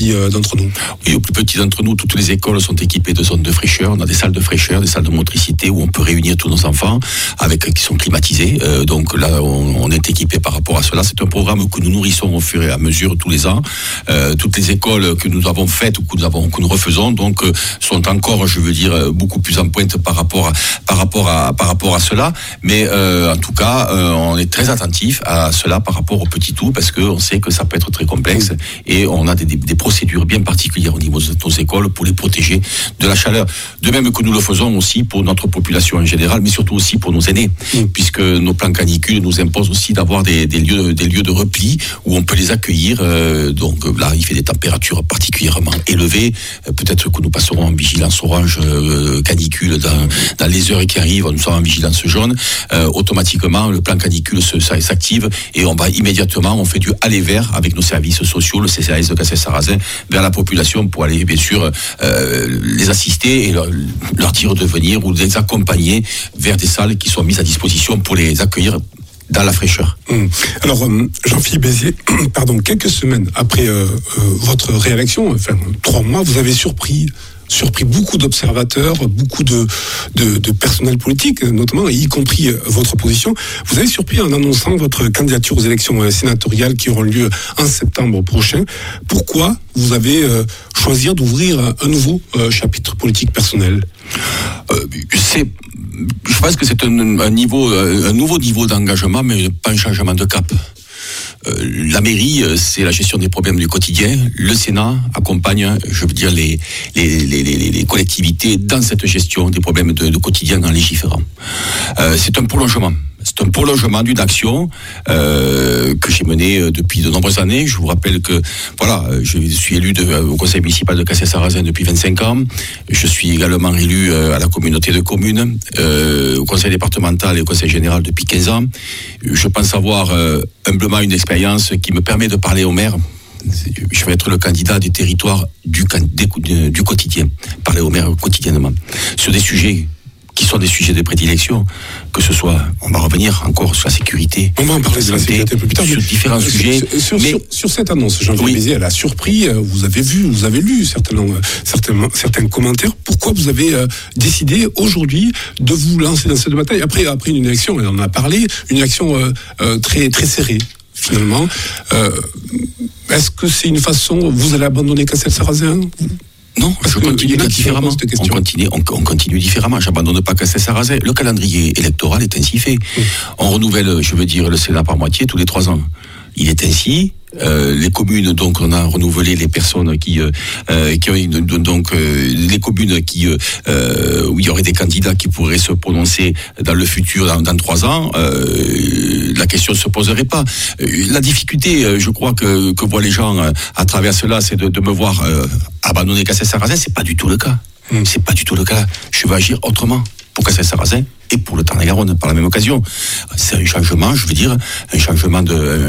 d'entre nous? Oui, aux plus petits d'entre nous, toutes les écoles sont équipées de zones de fraîcheur. On a des salles de fraîcheur, des salles de motricité où on peut réunir tous nos enfants qui sont climatisés. Donc là, on est équipé par rapport à cela. C'est un programme que nous nourrissons au fur et à mesure tous les ans. Toutes les écoles que nous avons faites ou que nous refaisons, donc sont encore, je veux dire, beaucoup plus en pointe par rapport à cela. Mais en tout cas, on est très attentif à cela par rapport aux petits tout, parce qu'on sait que ça peut être très complexe et on a des procédures bien particulières au niveau de nos écoles pour les protéger de la chaleur. De même que nous le faisons aussi pour notre population en général, mais surtout aussi pour nos aînés, puisque nos plans canicules nous imposent aussi d'avoir des lieux de repli où on peut les accueillir. Donc là, il fait des températures particulièrement élevées. Peut-être que nous passerons en vigilance orange canicule dans les heures qui arrivent. Nous sommes en vigilance jaune. Automatiquement, le plan canicule s'active et on va immédiatement, on fait du aller vers avec nos services sociaux, le CCAS de Cassel-Sarrazin, vers la population pour aller bien sûr les assister et leur dire de venir ou les accompagner vers des salles qui sont mises à disposition pour les accueillir dans la fraîcheur. Alors, Jean-Philippe Béziers, quelques semaines après votre réélection, 3 mois, vous avez surpris beaucoup d'observateurs, beaucoup de personnel politique, notamment, y compris votre opposition. Vous avez surpris en annonçant votre candidature aux élections sénatoriales qui auront lieu en septembre prochain. Pourquoi vous avez choisi d'ouvrir un nouveau chapitre politique personnel? Je pense que c'est un nouveau niveau d'engagement, mais pas un changement de cap. La mairie, c'est la gestion des problèmes du quotidien. Le Sénat accompagne, je veux dire, les collectivités dans cette gestion des problèmes de quotidien en légiférant. C'est un prolongement. C'est un prolongement d'une action que j'ai menée depuis de nombreuses années. Je vous rappelle que je suis élu au conseil municipal de Cassel-Sarrazin depuis 25 ans. Je suis également élu à la communauté de communes, au conseil départemental et au conseil général depuis 15 ans. Je pense avoir humblement une expérience qui me permet de parler aux maires. Je vais être le candidat du territoire du quotidien, parler aux maires quotidiennement sur des sujets qui sont des sujets de prédilection, que ce soit, on va revenir encore sur la sécurité. On va en parler de la sécurité plus tard. Sur différents sujets. Sur cette annonce, Jean-Philippe Béziers, elle a surpris, vous avez lu certains commentaires. Pourquoi vous avez décidé aujourd'hui de vous lancer dans cette bataille après une élection, on en a parlé, une élection très, très serrée, finalement. Est-ce que c'est une façon, vous allez abandonner Cassel-Sarrazin? Non, je continue différemment. On continue différemment. J'abandonne pas Cassel-Sarrazin. Le calendrier électoral est ainsi fait. On renouvelle, je veux dire, le Sénat par moitié tous les 3 ans. Il est ainsi. Les communes, donc on a renouvelé les personnes qui ont les communes où il y aurait des candidats qui pourraient se prononcer dans le futur dans 3 ans. La question ne se poserait pas. La difficulté, je crois que voient les gens à travers cela, c'est de me voir abandonner Cassel-Sarrazin. C'est pas du tout le cas. C'est pas du tout le cas. Je vais agir autrement pour Cassel-Sarrazin et pour le Tarn-et-Garonne par la même occasion. C'est un changement, je veux dire, un changement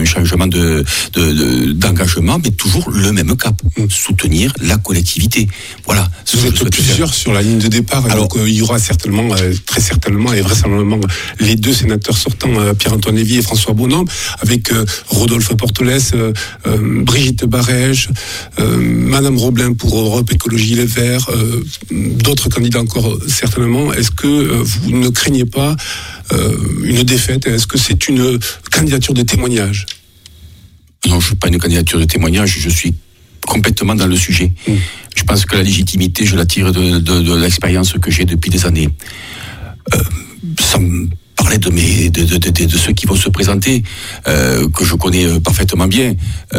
d'engagement, mais toujours le même cap. Soutenir la collectivité. Voilà. Vous êtes plusieurs sur la ligne de départ. Alors, donc, il y aura certainement, très certainement et vraisemblablement, les 2 sénateurs sortants, Pierre-Antoine Lévy et François Bonhomme, avec Rodolphe Portelès, Brigitte Barège, Madame Roblin pour Europe Écologie Les Verts, d'autres candidats encore certainement. Est-ce que vous ne craignez pas une défaite? Est-ce que c'est une candidature de témoignage? Non, je ne suis pas une candidature de témoignage, je suis complètement dans le sujet. Je pense que la légitimité, je la tire de l'expérience que j'ai depuis des années. Sans parler de ceux qui vont se présenter, que je connais parfaitement bien.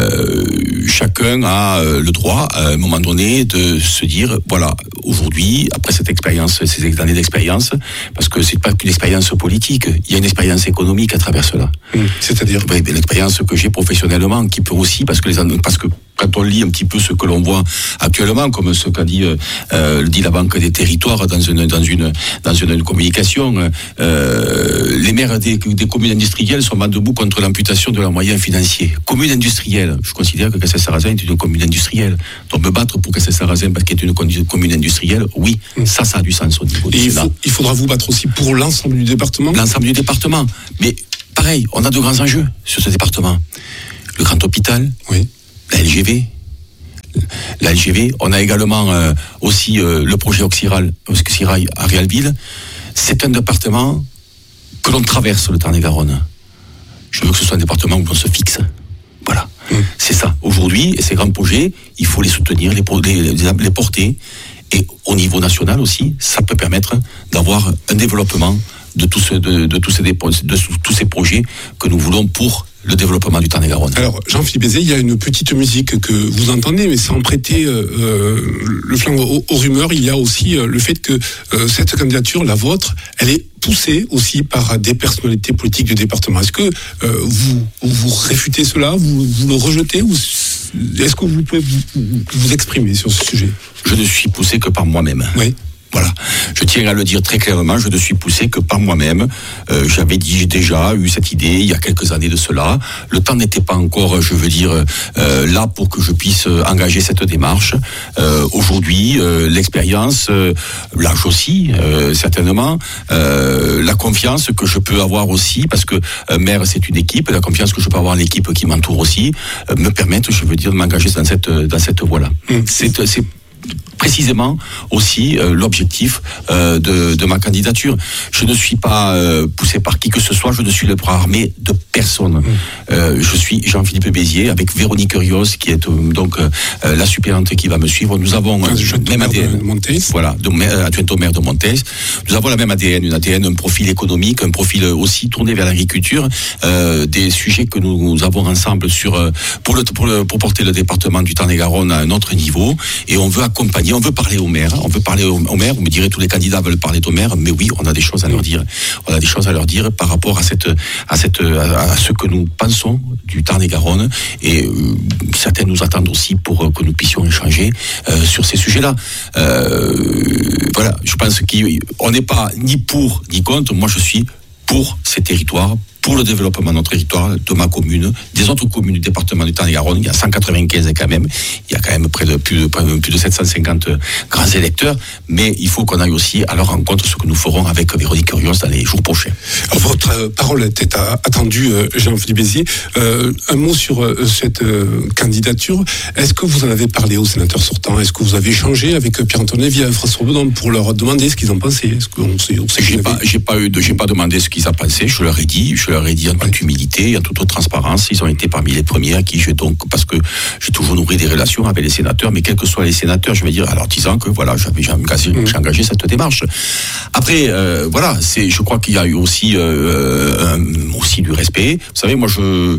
Chacun a le droit, à un moment donné, de se dire, voilà, aujourd'hui, après cette expérience, ces années d'expérience, parce que c'est pas qu'une expérience politique, il y a une expérience économique à travers cela. C'est-à-dire l'expérience que j'ai professionnellement, qui peut aussi, parce que quand on lit un petit peu ce que l'on voit actuellement, comme ce qu'a dit la Banque des Territoires dans une communication, les maires des communes industrielles sont vent debout contre l'amputation de leurs moyens financiers. Commune industrielle, je considère que Cassel-Sarrazin est une commune industrielle. Donc me battre pour Cassel-Sarrazin parce qu'elle est une commune industrielle, oui, ça a du sens au niveau du Sénat. Il faudra vous battre aussi pour l'ensemble du département. L'ensemble du département. Mais pareil, on a de grands enjeux sur ce département. Le grand hôpital, la LGV, la LGV. On a également aussi le projet Oxirail à Réalville. C'est un département que l'on traverse, le Tarn-et-Garonne. Je veux que ce soit un département où on se fixe. Voilà. C'est ça. Aujourd'hui, ces grands projets, il faut les soutenir, les porter. Et au niveau national aussi, ça peut permettre d'avoir un développement de tous ces projets que nous voulons pour le développement du Tarn-et-Garonne. Alors, Jean-Philippe Béziers, il y a une petite musique que vous entendez, mais sans prêter le flanc aux rumeurs, il y a aussi le fait que cette candidature, la vôtre, elle est poussée aussi par des personnalités politiques du département. Est-ce que vous réfutez cela, vous le rejetez, ou est-ce que vous pouvez vous exprimer sur ce sujet ? Je ne suis poussé que par moi-même. Oui. Voilà, je tiens à le dire très clairement, je ne suis poussé que par moi-même. J'avais déjà eu cette idée il y a quelques années de cela. Le temps n'était pas encore, là pour que je puisse engager cette démarche. Aujourd'hui, l'expérience, l'âge aussi, certainement, la confiance que je peux avoir aussi, parce que maire c'est une équipe, la confiance que je peux avoir en l'équipe qui m'entoure aussi, me permettent, de m'engager dans cette voie-là. C'est précisément aussi l'objectif de ma candidature. Je ne suis pas poussé par qui que ce soit, je ne suis le bras armé de personne. Je suis Jean-Philippe Béziers avec Véronique Rios qui est donc la suppléante qui va me suivre. Nous avons le même ADN. Voilà, adjointe au maire de Montes. Nous avons la même ADN, un profil économique, un profil aussi tourné vers l'agriculture, des sujets que nous avons ensemble pour porter le département du Tarn-et-Garonne à un autre niveau, et on veut accompagner, on veut parler au maire, vous me direz tous les candidats veulent parler au maire, mais oui, on a des choses à leur dire. On a des choses à leur dire par rapport à ce que nous pensons du Tarn-et-Garonne, et certains nous attendent aussi pour que nous puissions échanger sur ces sujets-là. Voilà, je pense qu'on n'est pas ni pour ni contre. Moi, je suis pour ces territoires, pour le développement de notre territoire, de ma commune, des autres communes du département du Tarn-et-Garonne. Il y a 195 quand même. Il y a quand même plus de 750 grands électeurs. Mais il faut qu'on aille aussi à leur rencontre, ce que nous ferons avec Véronique Rios dans les jours prochains. Alors, votre parole était attendue, Jean-Philippe Béziers. Un mot sur cette candidature. Est-ce que vous en avez parlé aux sénateurs sortants ? Est-ce que vous avez échangé avec Pierre-Antoine Lévy et François Bedon pour leur demander ce qu'ils en pensaient ? Est-ce qu'on sait J'ai pas demandé ce qu'ils en pensaient. Je leur ai dit en toute humilité et en toute transparence. Ils ont été parmi les premiers à qui parce que j'ai toujours nourri des relations avec les sénateurs, mais quels que soient les sénateurs, je vais dire, alors disant que voilà, j'ai engagé cette démarche. Après, voilà, je crois qu'il y a eu aussi du respect. Vous savez, moi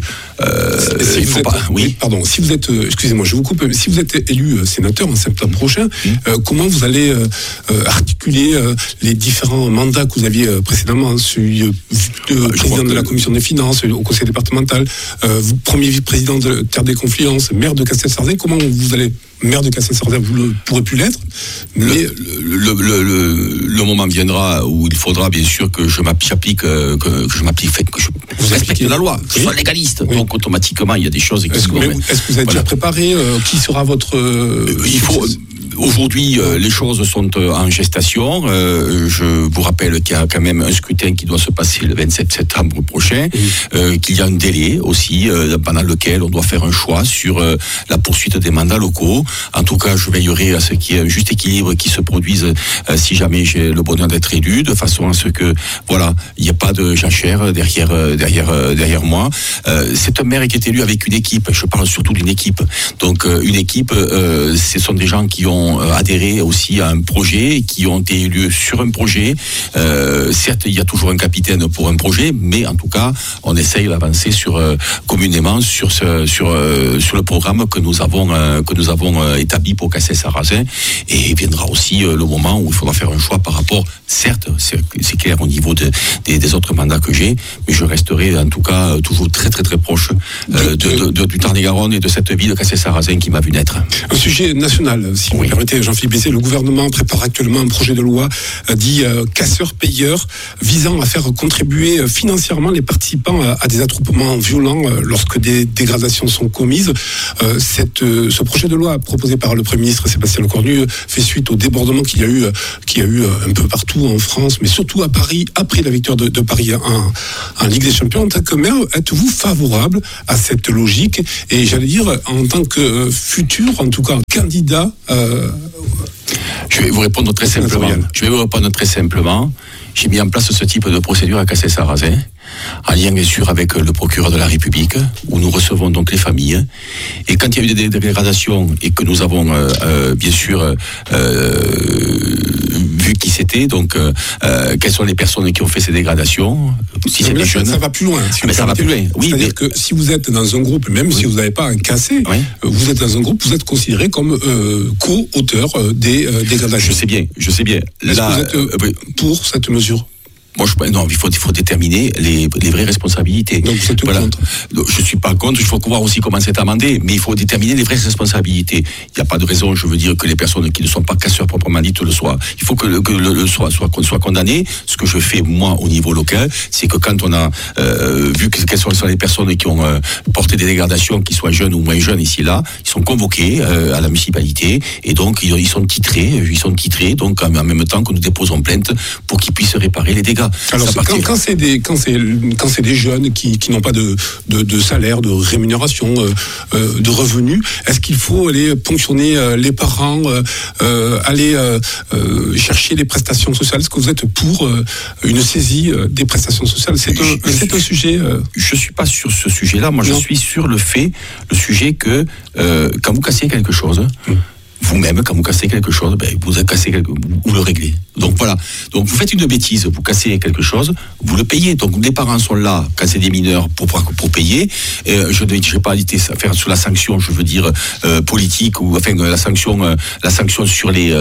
si vous êtes, excusez-moi, je vous coupe, si vous êtes élu sénateur en septembre prochain, comment vous allez articuler les différents mandats que vous aviez précédemment, celui de président de la commission des finances, au conseil départemental, premier vice-président de Terre des Confluences, maire de Castel-Sarrazin, comment vous allez, maire de Castel-Sarrazin, vous ne pourrez plus l'être, mais le moment viendra où il faudra bien sûr que je respecte la loi, que je sois légaliste. Oui. Donc automatiquement, il y a des choses. Est-ce que vous avez déjà préparé qui sera votre Aujourd'hui, les choses sont en gestation. Je vous rappelle qu'il y a quand même un scrutin qui doit se passer le 27 septembre prochain, qu'il y a un délai aussi pendant lequel on doit faire un choix sur la poursuite des mandats locaux. En tout cas, je veillerai à ce qu'il y ait un juste équilibre qui se produise si jamais j'ai le bonheur d'être élu, de façon à ce que il n'y ait pas de jachère derrière moi. C'est un maire qui est élu avec une équipe. Je parle surtout d'une équipe. Donc une équipe, ce sont des gens qui ont adhéré aussi à un projet, qui ont été élus sur un projet. Certes, il y a toujours un capitaine pour un projet, mais en tout cas, on essaye d'avancer communément sur le programme que nous avons établi pour Castel-Sarrazin. Et il viendra aussi le moment où il faudra faire un choix par rapport, certes, c'est clair au niveau des autres mandats que j'ai, mais je resterai en tout cas toujours très très très proche du Tarn-et-Garonne et de cette ville de Castel-Sarrazin qui m'a vu naître. Un sujet national, si vous permettez, Jean-Philippe Béziers, le gouvernement prépare actuellement un projet de loi dit casseur-payeur, visant à faire contribuer financièrement les participants à des attroupements violents lorsque des dégradations sont commises. Ce projet de loi proposé par le Premier ministre Sébastien Lecornu fait suite au débordement qu'il y a eu un peu partout en France, mais surtout à Paris, après la victoire de Paris en Ligue des Champions. En tant que maire, êtes-vous favorable à cette logique? Et j'allais dire, en tant que futur, en tout cas candidat... Je vais vous répondre très simplement. J'ai mis en place ce type de procédure à Cassé-Sarrazin, en lien bien sûr avec le procureur de la République, où nous recevons donc les familles. Et quand il y a eu des dégradations et que nous avons bien sûr vu qui c'était, donc quelles sont les personnes qui ont fait ces dégradations, si c'est des jeunes. Ça va plus loin. Ça va plus loin. Oui, c'est-à-dire que si vous êtes dans un groupe, même si vous n'avez pas un cassé, vous êtes dans un groupe, vous êtes considéré comme co-auteur des dégradations. Je sais bien. Est-ce que vous êtes pour cette mesure? Moi, il faut déterminer les vraies responsabilités. Donc vous êtes contre? Je suis pas contre. Il faut voir aussi comment c'est amendé, mais il faut déterminer les vraies responsabilités. Il n'y a pas de raison, je veux dire, que les personnes qui ne sont pas casseurs proprement dites le soient. Il faut qu'on soit condamné. Ce que je fais moi au niveau local, c'est que quand on a vu quelles sont les personnes qui ont porté des dégradations, qu'ils soient jeunes ou moins jeunes ici là, ils sont convoqués à la municipalité et donc ils sont titrés. Donc en même temps que nous déposons plainte pour qu'ils puissent réparer les dégâts. Alors quand c'est des jeunes qui n'ont pas de salaire, de rémunération, de revenus, est-ce qu'il faut aller ponctionner les parents, aller chercher les prestations sociales? Est-ce que vous êtes pour une saisie des prestations sociales? C'est un sujet. Je suis pas sur ce sujet-là. Moi, je suis sur le sujet que quand vous cassez quelque chose. Vous-même, quand vous cassez quelque chose, vous le réglez. Donc voilà. Donc vous faites une bêtise, vous cassez quelque chose, vous le payez. Donc les parents sont là, quand c'est des mineurs, pour payer. Je ne vais pas faire sur la sanction, je veux dire politique ou enfin la sanction sur les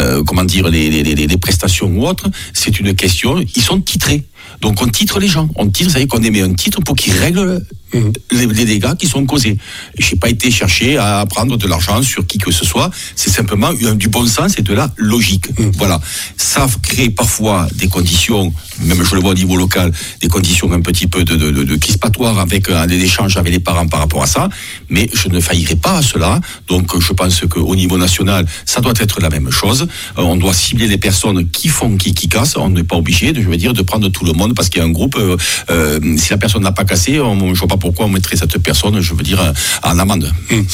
prestations ou autres. C'est une question. Ils sont titrés. Donc on titre les gens. Vous savez qu'on émet un titre pour qu'ils règlent les dégâts qui sont causés. Je n'ai pas été chercher à prendre de l'argent sur qui que ce soit. C'est simplement du bon sens et de la logique. Voilà. Ça crée parfois des conditions, même je le vois au niveau local, des conditions un petit peu de crispatoire avec des échanges avec les parents par rapport à ça. Mais je ne faillirai pas à cela. Donc je pense qu'au niveau national, ça doit être la même chose. On doit cibler les personnes qui cassent. On n'est pas obligé, de prendre tout le monde parce qu'il y a un groupe. Si la personne n'a pas cassé, je ne vois pas pourquoi on mettrait cette personne, en amende.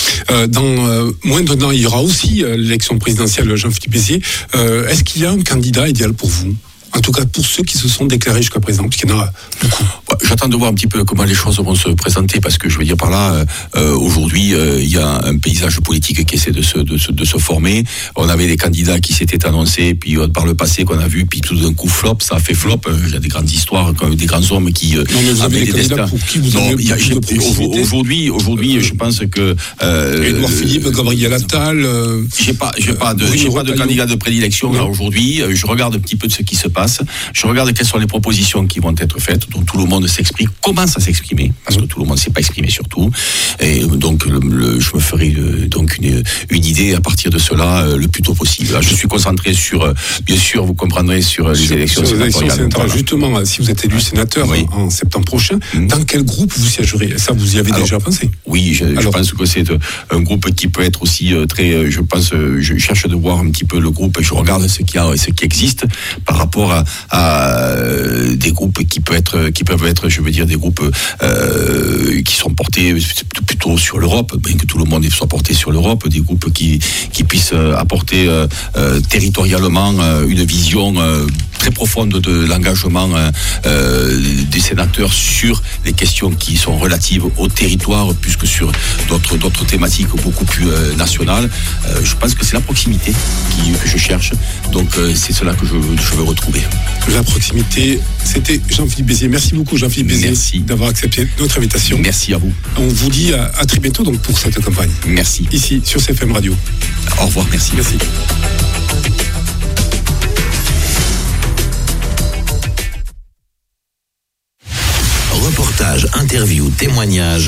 Dans moins d'un an, il y aura aussi l'élection présidentielle, Jean-Philippe Béziers. Est-ce qu'il y a un candidat idéal pour vous? En tout cas, pour ceux qui se sont déclarés jusqu'à présent, puisqu'il y en a beaucoup. J'attends de voir un petit peu comment les choses vont se présenter, parce que je veux dire par là, aujourd'hui, il y a un paysage politique qui essaie de se former. On avait des candidats qui s'étaient annoncés, puis par le passé qu'on a vu, puis tout d'un coup flop, ça a fait flop. Il y a des grandes histoires, des grands hommes qui avaient des destins. Pour qui vous avez aujourd'hui, je pense que Édouard Philippe, Gabriel Attal. J'ai pas de candidat de prédilection là aujourd'hui. Je regarde un petit peu de ce qui se passe. Je regarde quelles sont les propositions qui vont être faites, dont tout le monde s'exprime, commence à s'exprimer, parce que tout le monde ne s'est pas exprimé surtout. Et donc, je me ferai donc une idée à partir de cela le plus tôt possible. Là, je suis concentré sur, bien sûr, vous comprendrez, sur les élections sénatoriales. Justement, si vous êtes élu sénateur en septembre prochain, dans quel groupe vous siégerez? Ça, vous y avez déjà pensé? Oui, je pense que c'est un groupe qui peut être aussi très. Je cherche de voir un petit peu le groupe. Je regarde ce qui existe par rapport à des groupes qui peuvent être, je veux dire, des groupes qui sont portés plutôt sur l'Europe, bien que tout le monde soit porté sur l'Europe, des groupes qui puissent apporter territorialement une vision très profonde de l'engagement des sénateurs sur les questions qui sont relatives au territoire, plus que sur d'autres thématiques beaucoup plus nationales. Je pense que c'est la proximité que je cherche, donc c'est cela que je veux retrouver. La proximité, c'était Jean-Philippe Béziers. Merci beaucoup Jean-Philippe Béziers d'avoir accepté notre invitation. Merci à vous. On vous dit à très bientôt donc pour cette campagne. Merci. Ici sur CFM Radio. Au revoir, merci. Merci. Reportage. reportages, interviews, témoignages.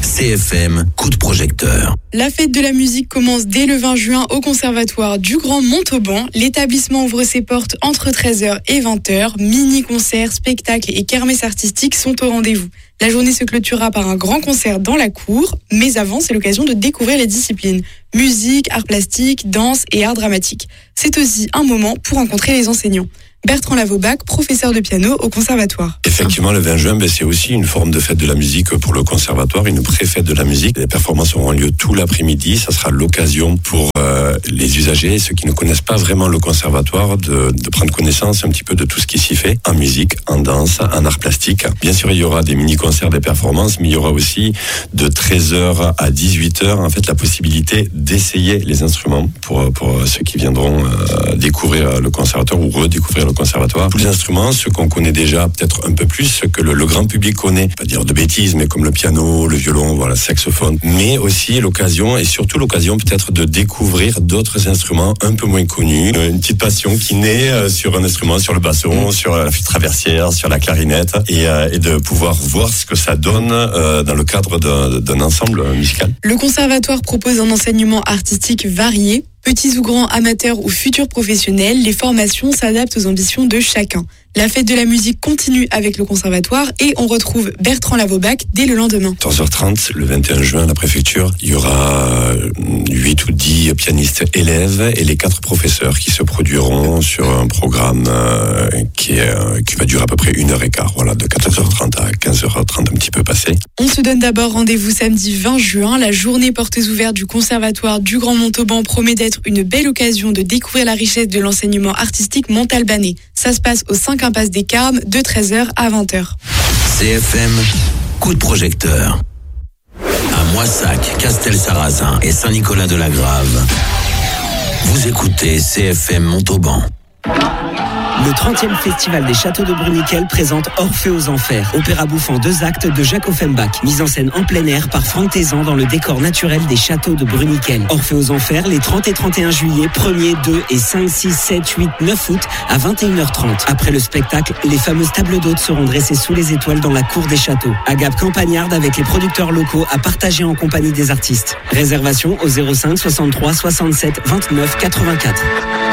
CFM, coup de projecteur. La fête de la musique commence dès le 20 juin au Conservatoire du Grand Montauban. L'établissement ouvre ses portes entre 13h et 20h. Mini-concerts, spectacles et kermesses artistiques sont au rendez-vous. La journée se clôturera par un grand concert dans la cour, mais avant, c'est l'occasion de découvrir les disciplines. Musique, art plastique, danse et art dramatique. C'est aussi un moment pour rencontrer les enseignants. Bertrand Lavaubac, professeur de piano au conservatoire. Effectivement, le 20 juin, c'est aussi une forme de fête de la musique pour le conservatoire, une pré-fête de la musique. Les performances auront lieu tout l'après-midi. Ça sera l'occasion pour les usagers, ceux qui ne connaissent pas vraiment le conservatoire, de prendre connaissance un petit peu de tout ce qui s'y fait en musique, en danse, en art plastique. Bien sûr, il y aura des mini-concerts, des performances, mais il y aura aussi de 13h à 18h, en fait, la possibilité d'essayer les instruments pour ceux qui viendront découvrir le conservatoire ou redécouvrir le conservatoire. Tous les instruments, ceux qu'on connaît déjà peut-être un peu plus, ceux que le grand public connaît, pas dire de bêtises, mais comme le piano, le violon, voilà, le saxophone, mais aussi l'occasion, et surtout l'occasion peut-être de découvrir d'autres instruments un peu moins connus. Une petite passion qui naît sur un instrument, sur le basson, sur la flûte traversière, sur la clarinette, et de pouvoir voir ce que ça donne dans le cadre d'un ensemble musical. Le conservatoire propose un enseignement artistique varié. Petits ou grands, amateurs ou futurs professionnels, les formations s'adaptent aux ambitions de chacun. La fête de la musique continue avec le conservatoire et on retrouve Bertrand Lavaubac dès le lendemain. 14h30, le 21 juin, à la préfecture, il y aura 8 ou 10 pianistes élèves et les 4 professeurs qui se produiront sur un programme qui va durer à peu près 1h15, voilà, de 14h30 à 15h30, un petit peu passé. On se donne d'abord rendez-vous samedi 20 juin. La journée portes ouvertes du conservatoire du Grand Montauban promet d'être une belle occasion de découvrir la richesse de l'enseignement artistique montalbanais. Ça se passe au 5 impasse des Carmes de 13h à 20h. CFM, coup de projecteur. À Moissac, Castel-Sarrazin et Saint-Nicolas-de-la-Grave. Vous écoutez CFM Montauban. Le 30e Festival des Châteaux de Bruniquel présente Orphée aux Enfers, opéra bouffant 2 actes de Jacques Offenbach, mise en scène en plein air par Franck Tézan dans le décor naturel des Châteaux de Bruniquel. Orphée aux Enfers, les 30 et 31 juillet, 1er, 2 et 5, 6, 7, 8, 9 août à 21h30. Après le spectacle, les fameuses tables d'hôtes seront dressées sous les étoiles dans la cour des châteaux. Agape campagnarde avec les producteurs locaux à partager en compagnie des artistes. Réservation au 05 63 67 29 84.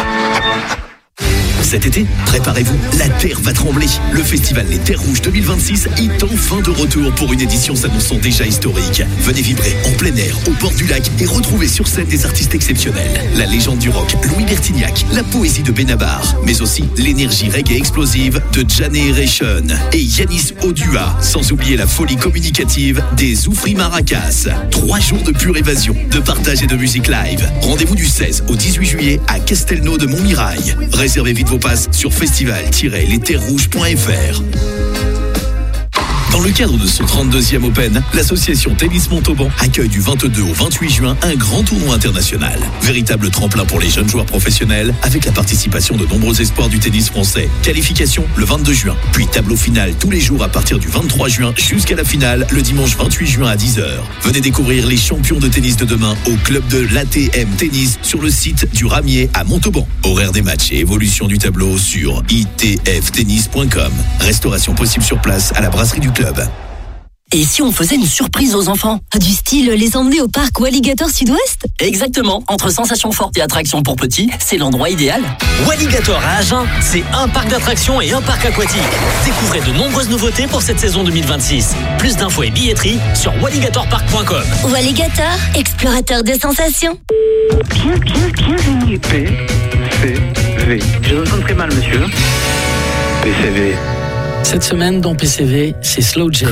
Cet été, préparez-vous, la Terre va trembler. Le festival Les Terres Rouges 2026 est enfin de retour pour une édition s'annonçant déjà historique. Venez vibrer en plein air, au bord du lac et retrouvez sur scène des artistes exceptionnels. La légende du rock, Louis Bertignac, la poésie de Benabar, mais aussi l'énergie reggae explosive de Generation et Yanis Odua, sans oublier la folie communicative des Zoufri Maracas. 3 jours de pure évasion, de partage et de musique live. Rendez-vous du 16 au 18 juillet à Castelnau de Montmirail. Réservez vite vos passes sur festival-lesterrouges.fr. Dans le cadre de son 32e Open, l'association Tennis Montauban accueille du 22 au 28 juin un grand tournoi international. Véritable tremplin pour les jeunes joueurs professionnels avec la participation de nombreux espoirs du tennis français. Qualification le 22 juin, puis tableau final tous les jours à partir du 23 juin jusqu'à la finale le dimanche 28 juin à 10h. Venez découvrir les champions de tennis de demain au club de l'ATM Tennis sur le site du Ramier à Montauban. Horaire des matchs et évolution du tableau sur itftennis.com. Restauration possible sur place à la brasserie du club. Et si on faisait une surprise aux enfants? Du style les emmener au parc Walligator Sud-Ouest? Exactement, entre sensations fortes et attractions pour petits, c'est l'endroit idéal. Walligator à Agen, c'est un parc d'attractions et un parc aquatique. Découvrez de nombreuses nouveautés pour cette saison 2026. Plus d'infos et billetterie sur walligatorpark.com. Walligator, explorateur de sensations. Bienvenue. PCV. Je vous entends très mal, monsieur. PCV. Cette semaine dans PCV, c'est Slow J.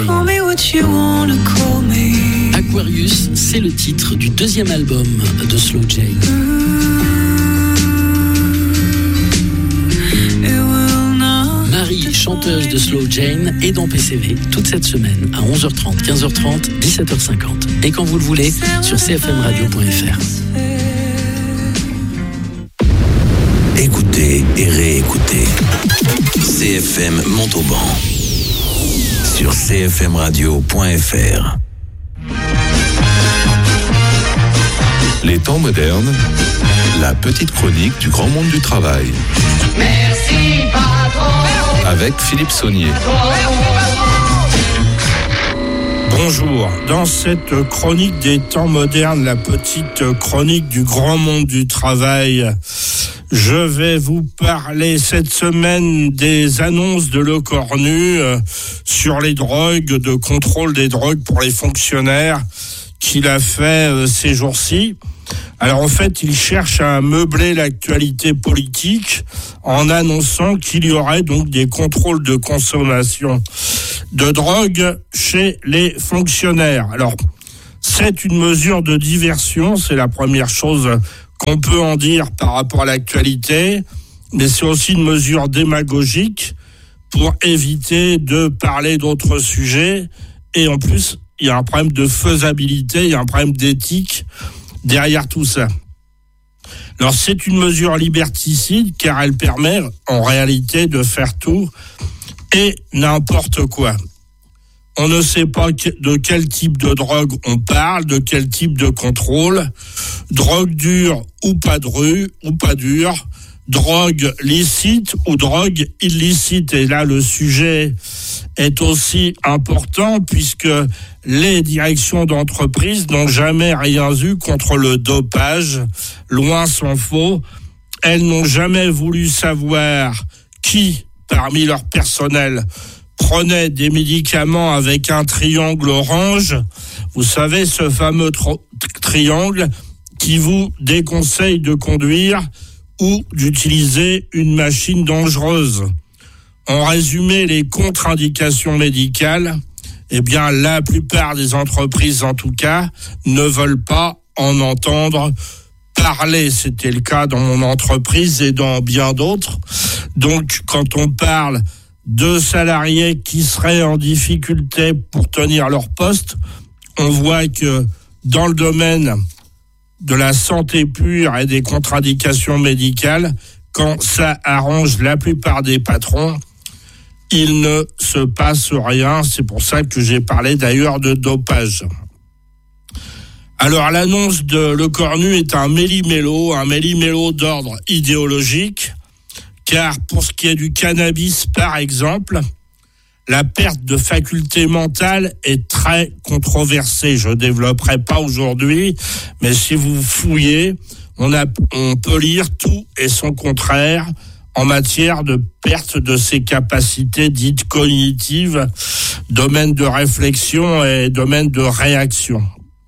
Aquarius, c'est le titre du 2e album de Slow J. Marie, chanteuse de Slow Jane, est dans PCV toute cette semaine à 11h30, 15h30, 17h50. Et quand vous le voulez, sur cfmradio.fr. Écoutez et réécoutez CFM Montauban sur cfmradio.fr. Les temps modernes, la petite chronique du grand monde du travail. Merci patron. Avec Philippe Saunier. Bonjour. Dans cette chronique des temps modernes, la petite chronique du grand monde du travail, je vais vous parler cette semaine des annonces de l'OCORNU sur les drogues, de contrôle des drogues pour les fonctionnaires qu'il a fait ces jours-ci. Alors en fait, il cherche à meubler l'actualité politique en annonçant qu'il y aurait donc des contrôles de consommation de drogue chez les fonctionnaires. Alors, c'est une mesure de diversion, c'est la première chose qu'on peut en dire par rapport à l'actualité, mais c'est aussi une mesure démagogique pour éviter de parler d'autres sujets. Et en plus, il y a un problème de faisabilité, il y a un problème d'éthique derrière tout ça. Alors, c'est une mesure liberticide car elle permet en réalité de faire tout et n'importe quoi. On ne sait pas de quel type de drogue on parle, de quel type de contrôle. Drogue dure ou pas dure. Drogue licite ou drogue illicite. Et là, le sujet est aussi important puisque les directions d'entreprise n'ont jamais rien eu contre le dopage. Loin s'en faut. Elles n'ont jamais voulu savoir qui, parmi leur personnel, prenait des médicaments avec un triangle orange. Vous savez, ce fameux triangle qui vous déconseille de conduire ou d'utiliser une machine dangereuse. En résumé, les contre-indications médicales, eh bien, la plupart des entreprises, en tout cas, ne veulent pas en entendre parler. C'était le cas dans mon entreprise et dans bien d'autres. Donc, quand on parle de salariés qui seraient en difficulté pour tenir leur poste, on voit que dans le domaine de la santé pure et des contre-indications médicales, quand ça arrange la plupart des patrons, il ne se passe rien. C'est pour ça que j'ai parlé d'ailleurs de dopage. Alors l'annonce de l'OCORNU est un méli-mélo d'ordre idéologique, car pour ce qui est du cannabis par exemple, la perte de faculté mentale est très controversée. Je ne développerai pas aujourd'hui, mais si vous fouillez, on peut lire tout et son contraire en matière de perte de ses capacités dites cognitives, domaine de réflexion et domaine de réaction.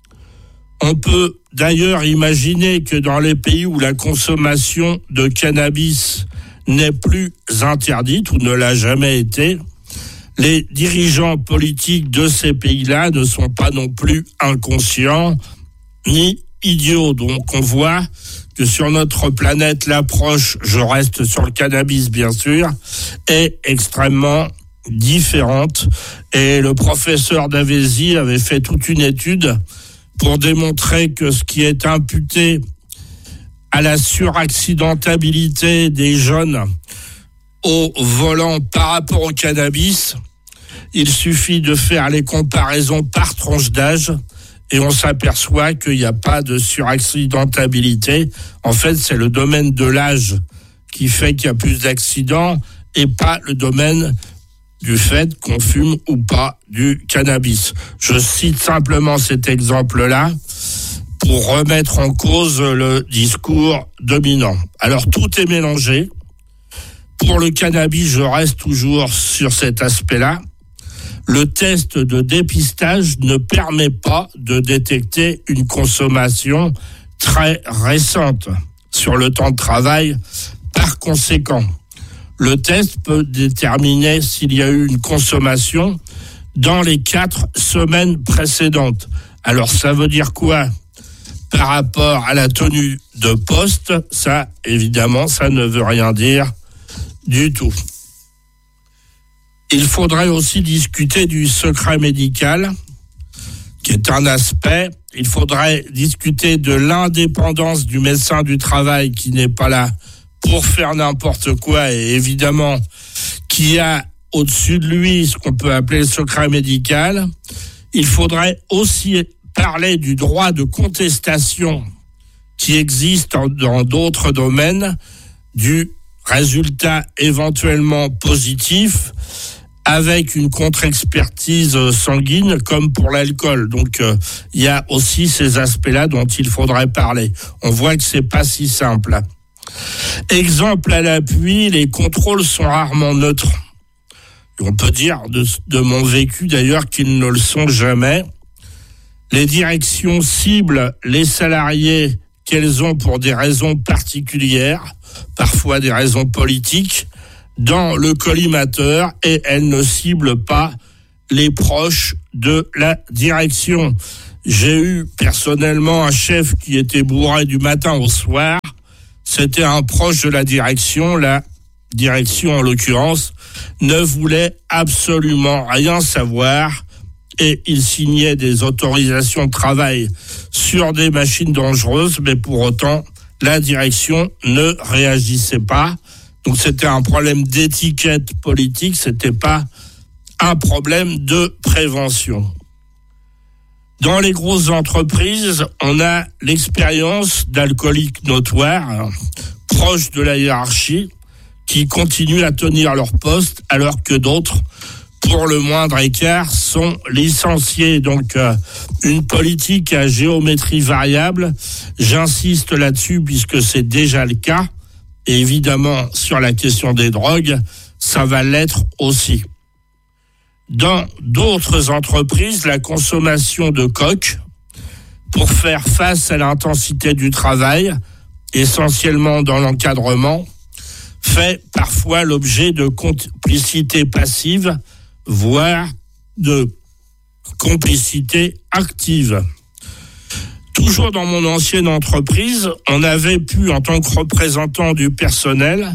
On peut d'ailleurs imaginer que dans les pays où la consommation de cannabis n'est plus interdite ou ne l'a jamais été, les dirigeants politiques de ces pays-là ne sont pas non plus inconscients ni idiots. Donc on voit que sur notre planète, l'approche, je reste sur le cannabis bien sûr, est extrêmement différente. Et le professeur Davesi avait fait toute une étude pour démontrer que ce qui est imputé à la suraccidentabilité des jeunes au volant par rapport au cannabis, il suffit de faire les comparaisons par tranche d'âge et on s'aperçoit qu'il n'y a pas de suraccidentabilité. En fait, c'est le domaine de l'âge qui fait qu'il y a plus d'accidents et pas le domaine du fait qu'on fume ou pas du cannabis. Je cite simplement cet exemple-là pour remettre en cause le discours dominant. Alors, tout est mélangé. Pour le cannabis, je reste toujours sur cet aspect-là. Le test de dépistage ne permet pas de détecter une consommation très récente sur le temps de travail. Par conséquent, le test peut déterminer s'il y a eu une consommation dans les 4 semaines précédentes. Alors, ça veut dire quoi ? Par rapport à la tenue de poste, ça, évidemment, ça ne veut rien dire du tout. Il faudrait aussi discuter du secret médical, qui est un aspect. Il faudrait discuter de l'indépendance du médecin du travail, qui n'est pas là pour faire n'importe quoi, et évidemment, qui a au-dessus de lui ce qu'on peut appeler le secret médical. Il faudrait aussi parler du droit de contestation qui existe dans d'autres domaines, du résultat éventuellement positif avec une contre-expertise sanguine comme pour l'alcool. Donc il y a aussi ces aspects-là dont il faudrait parler. On voit que c'est pas si simple. Exemple à l'appui, les contrôles sont rarement neutres. On peut dire de mon vécu d'ailleurs qu'ils ne le sont jamais. Les directions ciblent les salariés qu'elles ont pour des raisons particulières, parfois des raisons politiques, dans le collimateur, et elles ne ciblent pas les proches de la direction. J'ai eu personnellement un chef qui était bourré du matin au soir. C'était un proche de la direction. La direction, en l'occurrence, ne voulait absolument rien savoir et il signait des autorisations de travail sur des machines dangereuses, mais pour autant, la direction ne réagissait pas. Donc c'était un problème d'étiquette politique, c'était pas un problème de prévention. Dans les grosses entreprises, on a l'expérience d'alcooliques notoires, proches de la hiérarchie, qui continuent à tenir leur poste, alors que d'autres, pour le moindre écart, sont licenciés. Donc, une politique à géométrie variable, j'insiste là-dessus puisque c'est déjà le cas. Et évidemment, sur la question des drogues, ça va l'être aussi. Dans d'autres entreprises, la consommation de coke, pour faire face à l'intensité du travail, essentiellement dans l'encadrement, fait parfois l'objet de complicité passive, voire de complicité active. Toujours dans mon ancienne entreprise, on avait pu, en tant que représentant du personnel,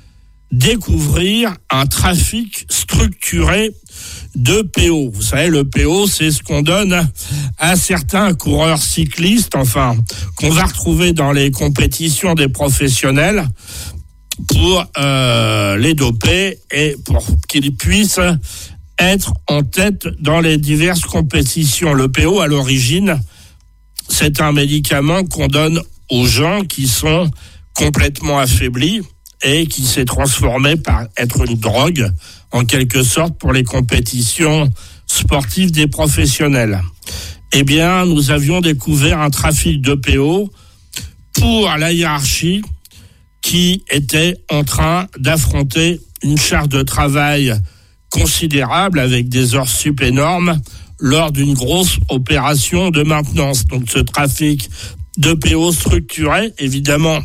découvrir un trafic structuré de PO. Vous savez, le PO, c'est ce qu'on donne à certains coureurs cyclistes, enfin, qu'on va retrouver dans les compétitions des professionnels pour les doper et pour qu'ils puissent être en tête dans les diverses compétitions. Le PO, à l'origine, c'est un médicament qu'on donne aux gens qui sont complètement affaiblis et qui s'est transformé par être une drogue, en quelque sorte, pour les compétitions sportives des professionnels. Eh bien, nous avions découvert un trafic de PO pour la hiérarchie qui était en train d'affronter une charge de travail considérable avec des heures sup énormes lors d'une grosse opération de maintenance. Donc ce trafic de PO structuré, évidemment,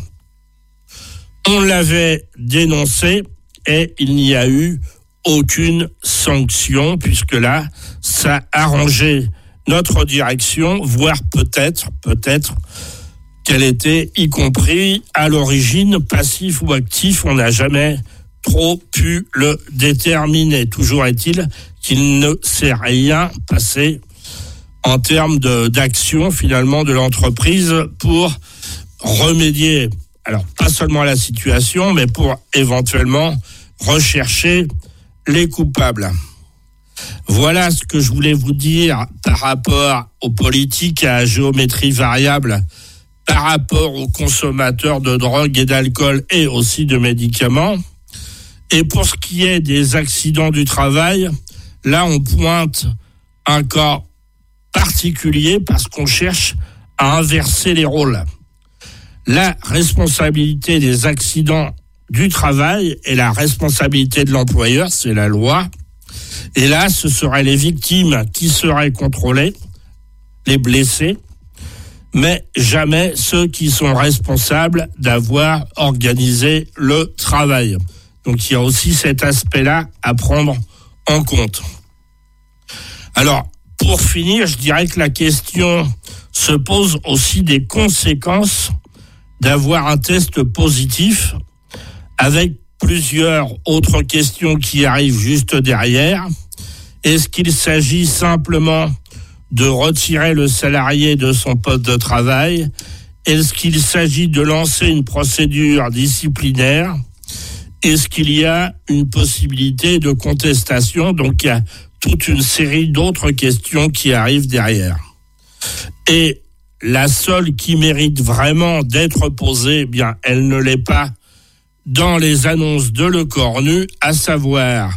on l'avait dénoncé et il n'y a eu aucune sanction puisque là, ça arrangeait notre direction, voire peut-être qu'elle était, y compris à l'origine, passif ou actif, on n'a jamais trop pu le déterminer. Toujours est-il qu'il ne s'est rien passé en termes d'action finalement de l'entreprise pour remédier, alors pas seulement à la situation, mais pour éventuellement rechercher les coupables. Voilà ce que je voulais vous dire par rapport aux politiques à géométrie variable, par rapport aux consommateurs de drogue et d'alcool et aussi de médicaments. Et pour ce qui est des accidents du travail, là on pointe un cas particulier parce qu'on cherche à inverser les rôles. La responsabilité des accidents du travail est la responsabilité de l'employeur, c'est la loi. Et là, ce seraient les victimes qui seraient contrôlées, les blessés, mais jamais ceux qui sont responsables d'avoir organisé le travail. Donc il y a aussi cet aspect-là à prendre en compte. Alors, pour finir, je dirais que la question se pose aussi des conséquences d'avoir un test positif, avec plusieurs autres questions qui arrivent juste derrière. Est-ce qu'il s'agit simplement de retirer le salarié de son poste de travail? Est-ce qu'il s'agit de lancer une procédure disciplinaire? Est-ce qu'il y a une possibilité de contestation? Donc il y a toute une série d'autres questions qui arrivent derrière. Et la seule qui mérite vraiment d'être posée, eh bien, elle ne l'est pas dans les annonces de Le Cornu, à savoir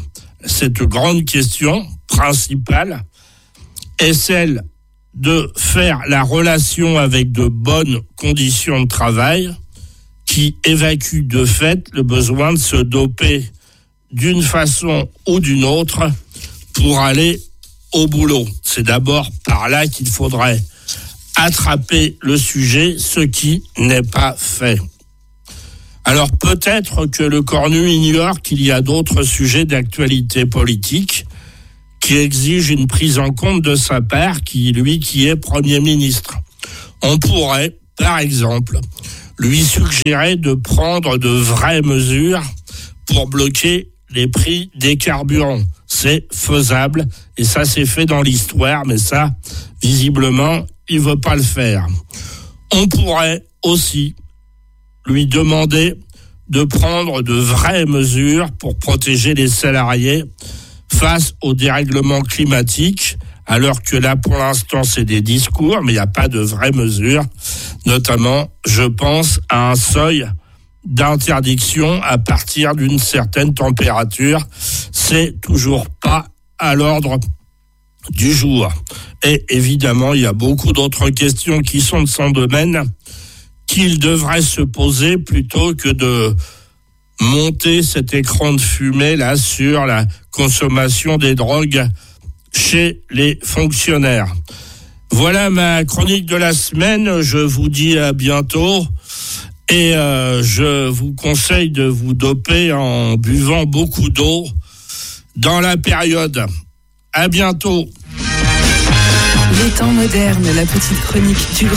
cette grande question principale est celle de faire la relation avec de bonnes conditions de travail qui évacuent de fait le besoin de se doper d'une façon ou d'une autre pour aller au boulot. C'est d'abord par là qu'il faudrait attraper le sujet, ce qui n'est pas fait. Alors peut-être que le cornu ignore qu'il y a d'autres sujets d'actualité politique qui exigent une prise en compte de sa part, qui est Premier ministre. On pourrait, par exemple, lui suggérer de prendre de vraies mesures pour bloquer les prix des carburants. C'est faisable, et ça s'est fait dans l'histoire, mais ça, visiblement, il ne veut pas le faire. On pourrait aussi lui demander de prendre de vraies mesures pour protéger les salariés face au dérèglement climatique, alors que là, pour l'instant, c'est des discours, mais il n'y a pas de vraies mesures. Notamment, je pense à un seuil d'interdiction à partir d'une certaine température. C'est toujours pas à l'ordre du jour. Et évidemment, il y a beaucoup d'autres questions qui sont de son domaine qu'il devrait se poser plutôt que de monter cet écran de fumée là sur la consommation des drogues chez les fonctionnaires. Voilà ma chronique de la semaine. Je vous dis à bientôt et je vous conseille de vous doper en buvant beaucoup d'eau dans la période. À bientôt. Les temps modernes, la petite chronique du